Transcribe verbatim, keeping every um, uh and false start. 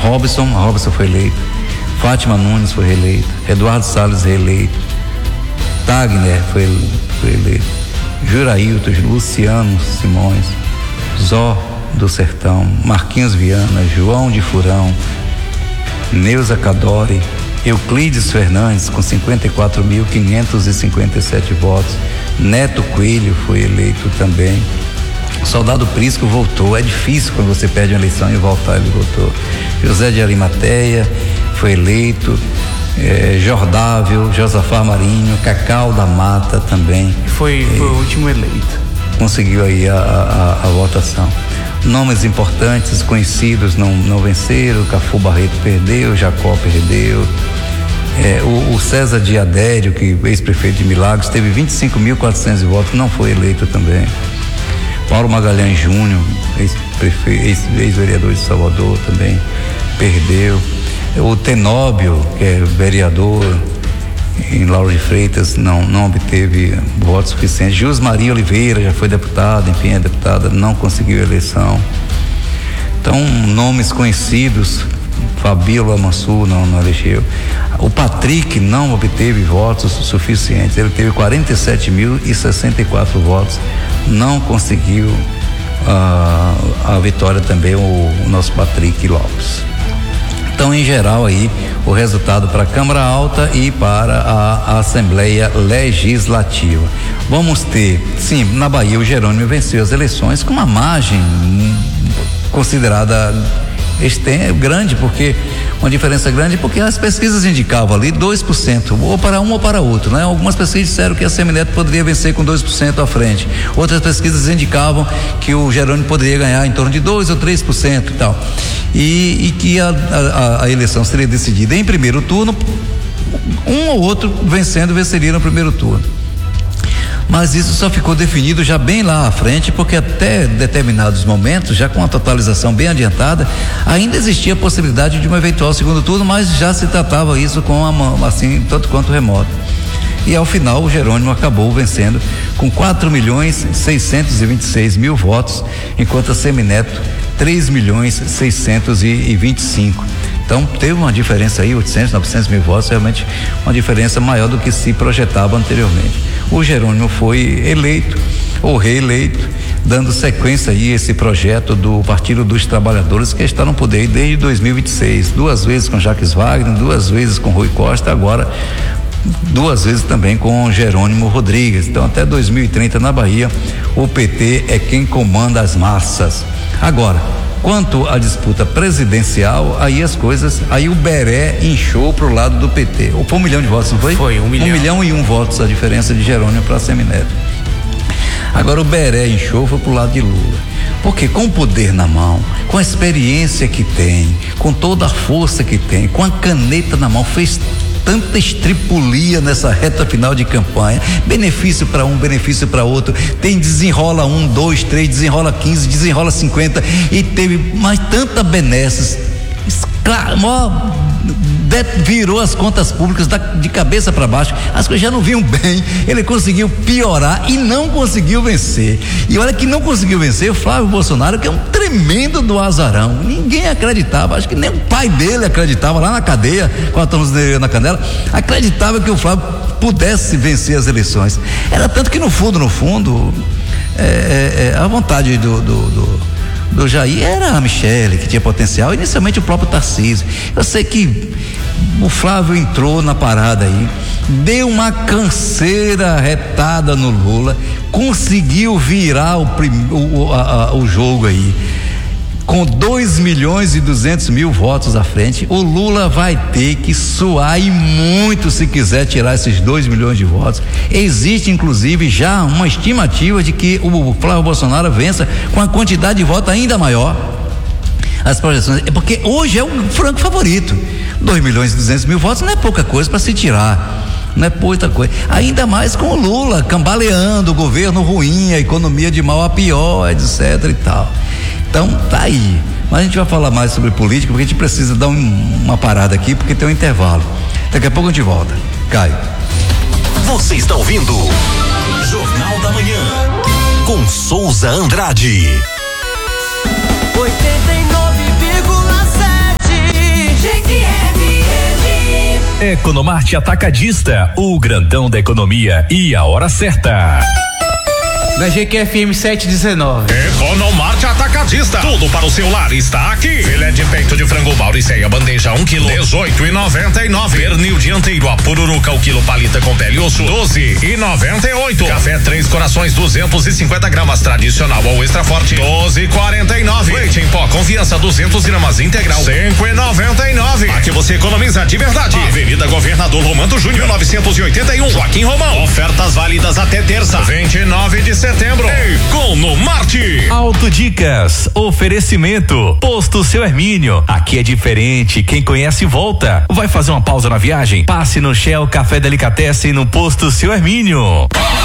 Robson, Robson foi eleito, Fátima Nunes foi reeleita, Eduardo Salles reeleito, Tagner foi, foi eleito, Jurailton, Luciano Simões, Zó do Sertão, Marquinhos Viana, João de Furão, Neuza Cadore, Euclides Fernandes com cinquenta e quatro mil quinhentos e cinquenta e sete votos, Neto Coelho foi eleito também, Soldado Prisco voltou. É difícil quando você perde uma eleição e voltar, ele voltou. José de Arimateia foi eleito, é, Jordávio, Josafá Marinho, Cacau da Mata também. Foi, foi é, o último eleito. Conseguiu aí a, a, a votação. Nomes importantes, conhecidos, não, não venceram. Cafu Barreto perdeu, Jacó perdeu. É, o, o César de Adério, que ex-prefeito de Milagres, teve vinte e cinco mil e quatrocentos votos, não foi eleito também. Paulo Magalhães Júnior, ex-vereador de Salvador, também perdeu. O Tenóbio, que é vereador em Lauro de Freitas, não, não obteve votos suficientes. Jus Maria Oliveira já foi deputada, enfim, é deputada, não conseguiu a eleição. Então, nomes conhecidos, Fabíola Mansur não, não elegeu. O Patrick não obteve votos suficientes, ele teve quarenta e sete mil e sessenta e quatro votos, não conseguiu uh, a vitória também o, o nosso Patrick Lopes. Então, em geral aí, o resultado para a Câmara Alta e para a, a Assembleia Legislativa. Vamos ter, sim, na Bahia o Jerônimo venceu as eleições com uma margem considerada é grande, porque uma diferença grande, porque as pesquisas indicavam ali dois por cento, ou para um ou para outro, né? Algumas pesquisas disseram que a Semineto poderia vencer com dois por cento à frente, outras pesquisas indicavam que o Jerônimo poderia ganhar em torno de dois ou três por cento e tal, e, e que a, a, a eleição seria decidida em primeiro turno, um ou outro vencendo venceria no primeiro turno. Mas isso só ficou definido já bem lá à frente, porque até determinados momentos, já com a totalização bem adiantada, ainda existia a possibilidade de um eventual segundo turno, mas já se tratava isso com a, assim, tanto quanto remoto. E ao final o Jerônimo acabou vencendo com quatro milhões seiscentos e vinte e seis mil votos, enquanto a Semineto três milhões seiscentos e vinte e cinco. Então teve uma diferença aí, oitocentos, novecentos mil votos, realmente uma diferença maior do que se projetava anteriormente. O Jerônimo foi eleito ou reeleito, dando sequência aí a esse projeto do Partido dos Trabalhadores, que está no poder desde dois mil e vinte e seis, duas vezes com Jacques Wagner, duas vezes com Rui Costa, agora duas vezes também com Jerônimo Rodrigues. Então até dois mil e trinta na Bahia o P T é quem comanda as massas. Agora, quanto à disputa presidencial, aí as coisas, aí o Beré inchou pro lado do P T. Ou foi um milhão de votos, não foi? Foi, um milhão. Um milhão e um votos a diferença de Jerônimo para Semineto. Agora o Beré inchou, foi pro lado de Lula. Porque com o poder na mão, com a experiência que tem, com toda a força que tem, com a caneta na mão, fez tanta estripulia nessa reta final de campanha, benefício para um, benefício para outro, tem desenrola um, dois, três, desenrola quinze, desenrola cinquenta, e teve mais tanta benesses, virou as contas públicas da, de cabeça para baixo, as coisas já não vinham bem, ele conseguiu piorar e não conseguiu vencer. E olha que não conseguiu vencer o Flávio Bolsonaro, que é um tremendo do azarão, ninguém acreditava, acho que nem o pai dele acreditava, lá na cadeia, com a tornozeleira na canela, acreditava que o Flávio pudesse vencer as eleições. Era tanto que no fundo, no fundo, é, é, a vontade do, do, do do Jair era a Michele, que tinha potencial, inicialmente o próprio Tarcísio. Eu sei que o Flávio entrou na parada aí, deu uma canseira retada no Lula, conseguiu virar o, o, a, a, o jogo aí, com dois milhões e duzentos mil votos à frente. O Lula vai ter que suar e muito se quiser tirar esses dois milhões de votos. Existe inclusive já uma estimativa de que o Flávio Bolsonaro vença com a quantidade de votos ainda maior. As projeções, é porque hoje é o franco favorito. dois milhões e duzentos mil votos não é pouca coisa para se tirar. Não é pouca coisa, ainda mais com o Lula cambaleando, o governo ruim, a economia de mal a pior, etc e tal. Então tá aí, mas a gente vai falar mais sobre política, porque a gente precisa dar um, uma parada aqui, porque tem um intervalo. Daqui a pouco a gente volta. Caio. Você está ouvindo Jornal da Manhã com Souza Andrade. oitenta e nove vírgula sete Economarte Atacadista, o grandão da economia e a hora certa. Na G Q F M sete dezenove. Economarte Atacadista. Tudo para o seu lar está aqui. Filé de peito de frango Mauriceia, bandeja um quilo, dezoito e noventa e nove. Pernil dianteiro a pururuca, o quilo palita com pele e osso, doze e noventa e oito. Café Três Corações, duzentos e cinquenta gramas, tradicional ou extra forte, doze e quarenta e nove. Leite em pó Confiança, duzentos gramas, integral, cinco e noventa e nove. Aqui você economiza de verdade. Avenida Governador Romano Júnior, novecentos e oitenta e um, Joaquim Romão. Ofertas válidas até terça, vinte e nove de setembro. Economarte. Autodicas, oferecimento, Posto Seu Hermínio. Aqui é diferente, quem conhece volta. Vai fazer uma pausa na viagem? Passe no Shell Café Delicatessen no Posto Seu Hermínio.